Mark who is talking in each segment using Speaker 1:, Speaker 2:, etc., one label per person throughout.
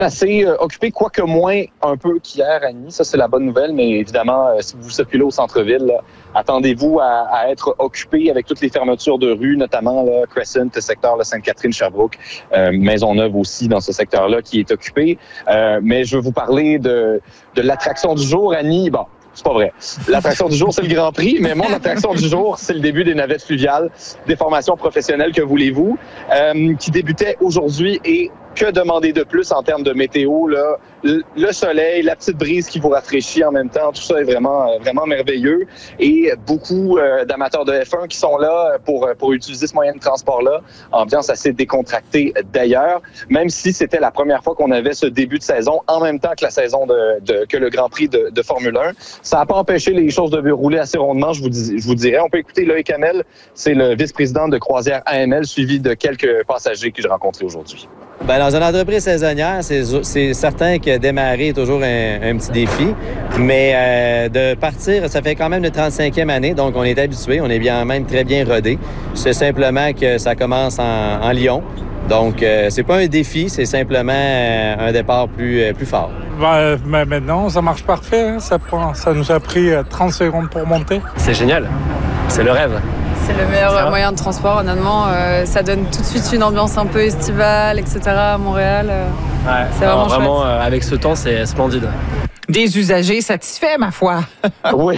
Speaker 1: assez occupé, quoique moins un peu qu'hier, Annie. Ça, c'est la bonne nouvelle, mais évidemment, si vous circulez au centre-ville, là, attendez-vous à être occupé avec toutes les fermetures de rue, notamment là, Crescent, le secteur là, Sainte-Catherine, Sherbrooke, Maisonneuve aussi dans ce secteur-là qui est occupé. Mais je veux vous parler de l'attraction du jour, Annie. Bon, c'est pas vrai. L'attraction du jour, c'est le Grand Prix, mais mon attraction du jour, c'est le début des navettes fluviales, des formations professionnelles, que voulez-vous, qui débutaient aujourd'hui. Et que demander de plus en termes de météo, là? Le soleil, la petite brise qui vous rafraîchit en même temps, tout ça est vraiment merveilleux. Et beaucoup d'amateurs de F1 qui sont là pour utiliser ce moyen de transport-là. Ambiance assez décontractée d'ailleurs, même si c'était la première fois qu'on avait ce début de saison en même temps que la saison que le Grand Prix de Formule 1. Ça n'a pas empêché les choses de rouler assez rondement, je vous dirais. On peut écouter Loïc Hamel, c'est le vice-président de Croisière AML, suivi de quelques passagers que j'ai rencontrés aujourd'hui.
Speaker 2: Bien, dans une entreprise saisonnière, c'est certain que démarrer est toujours un petit défi. Mais de partir, ça fait quand même notre 35e année, donc on est habitué, on est bien même très bien rodé. C'est simplement que ça commence en Lyon. Donc, c'est pas un défi, c'est simplement un départ plus fort.
Speaker 3: Maintenant, ça marche parfait. Hein. Ça nous a pris 30 secondes pour monter.
Speaker 4: C'est génial. C'est le rêve.
Speaker 5: C'est le meilleur moyen de transport, honnêtement. Ça donne tout de suite une ambiance un peu estivale, etc. à Montréal.
Speaker 4: Ouais,
Speaker 5: c'est vraiment chouette.
Speaker 4: Avec ce temps, c'est splendide.
Speaker 6: Des usagers satisfaits, ma foi.
Speaker 1: Oui,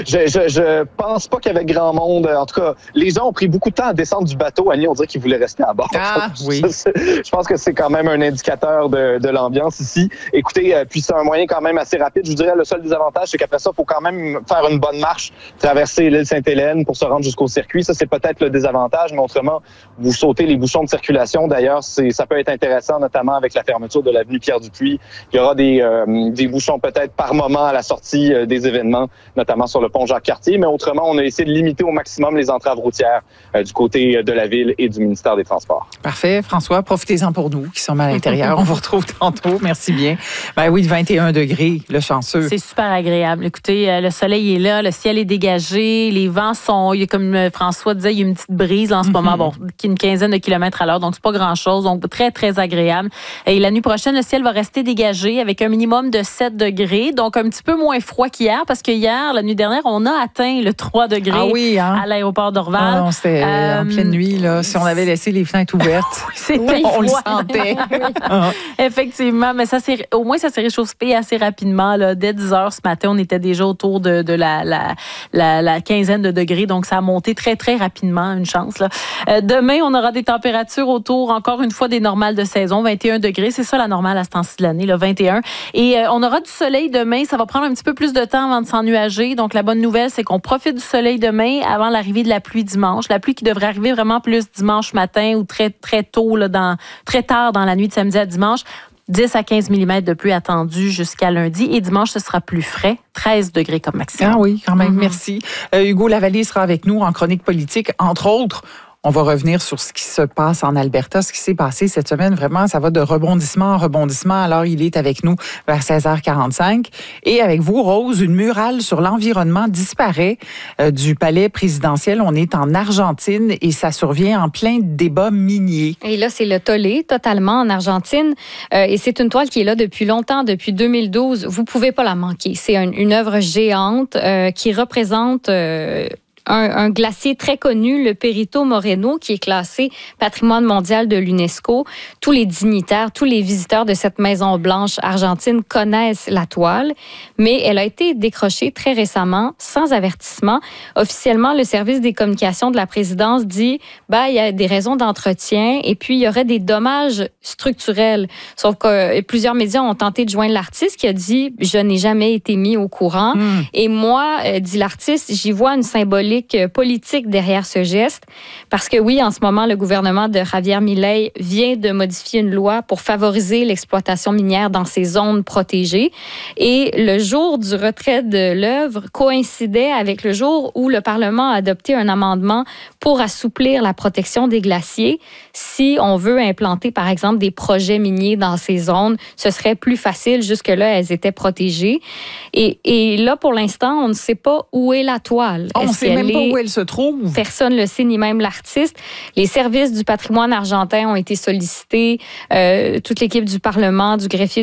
Speaker 1: je pense pas qu'il y avait grand monde. En tout cas, les gens ont pris beaucoup de temps à descendre du bateau. Annie, on dirait qu'ils voulaient rester à bord.
Speaker 6: Ah, oui.
Speaker 1: Je pense que c'est quand même un indicateur de l'ambiance ici. Écoutez, puis c'est un moyen quand même assez rapide. Je vous dirais, le seul désavantage, c'est qu'après ça, il faut quand même faire une bonne marche, traverser l'île Sainte-Hélène pour se rendre jusqu'au circuit. Ça, c'est peut-être le désavantage, mais autrement, vous sautez les bouchons de circulation. D'ailleurs, ça peut être intéressant, notamment avec la fermeture de l'avenue Pierre-Dupuis. Il y aura des bouchons peut-être par moment à la sortie des événements, notamment sur le pont Jacques-Cartier. Mais autrement, on a essayé de limiter au maximum les entraves routières du côté de la ville et du ministère des Transports.
Speaker 6: Parfait. François, profitez-en pour nous qui sommes à l'intérieur. On vous retrouve tantôt. Merci bien. Ben oui, 21 degrés, le chanceux.
Speaker 7: C'est super agréable. Écoutez, le soleil est là, le ciel est dégagé, les vents sont, il y a, comme François disait, il y a une petite brise en ce moment, bon, qui est une quinzaine de kilomètres à l'heure, donc c'est pas grand-chose, donc très, très agréable. Et la nuit prochaine, le ciel va rester dégagé avec un minimum de 7 degrés. Donc un petit peu moins froid qu'hier, parce que hier, la nuit dernière, on a atteint le 3 degrés à l'aéroport d'Orval.
Speaker 6: Ah non, c'était en pleine nuit, là. Si on avait laissé les fenêtres ouvertes, on le sentait.
Speaker 7: Effectivement, mais au moins, ça s'est réchauffé assez rapidement. Là. Dès 10 heures ce matin, on était déjà autour de la quinzaine de degrés, donc ça a monté très, très rapidement, une chance. Là. Demain, on aura des températures autour, encore une fois, des normales de saison, 21 degrés. C'est ça la normale à ce temps-ci de l'année, là, 21. Et on aura du soleil demain. Ça va prendre un petit peu plus de temps avant de s'ennuager. Donc, la bonne nouvelle, c'est qu'on profite du soleil demain avant l'arrivée de la pluie dimanche. La pluie qui devrait arriver vraiment plus dimanche matin ou très, très tôt, là, très tard dans la nuit de samedi à dimanche. 10 à 15 mm de pluie attendue jusqu'à lundi. Et dimanche, ce sera plus frais. 13 degrés comme maximum.
Speaker 6: Ah oui, quand même, merci. Hugo Lavallée sera avec nous en chronique politique, entre autres. On va revenir sur ce qui se passe en Alberta, ce qui s'est passé cette semaine. Vraiment, ça va de rebondissement en rebondissement. Alors, il est avec nous vers 16h45. Et avec vous, Rose, une murale sur l'environnement disparaît du palais présidentiel. On est en Argentine et ça survient en plein débat minier.
Speaker 8: Et là, c'est le tollé, totalement, en Argentine. Et c'est une toile qui est là depuis longtemps, depuis 2012. Vous pouvez pas la manquer. C'est une œuvre géante qui représente... un glacier très connu, le Perito Moreno, qui est classé patrimoine mondial de l'UNESCO. Tous les dignitaires, tous les visiteurs de cette Maison-Blanche argentine connaissent la toile, mais elle a été décrochée très récemment, sans avertissement. Officiellement, le service des communications de la présidence dit il y a des raisons d'entretien et puis il y aurait des dommages structurels. Sauf que plusieurs médias ont tenté de joindre l'artiste qui a dit « Je n'ai jamais été mis au courant ». Et moi, dit l'artiste, j'y vois une symbolique politique derrière ce geste. Parce que oui, en ce moment, le gouvernement de Javier Milei vient de modifier une loi pour favoriser l'exploitation minière dans ces zones protégées. Et le jour du retrait de l'œuvre coïncidait avec le jour où le Parlement a adopté un amendement pour assouplir la protection des glaciers. Si on veut implanter, par exemple, des projets miniers dans ces zones, ce serait plus facile. Jusque-là, elles étaient protégées. Et là, pour l'instant, on ne sait pas où est la toile.
Speaker 6: On ne sait même pas où elle se trouve.
Speaker 8: Personne ne le sait, ni même l'artiste. Les services du patrimoine argentin ont été sollicités. Toute l'équipe du Parlement, du greffier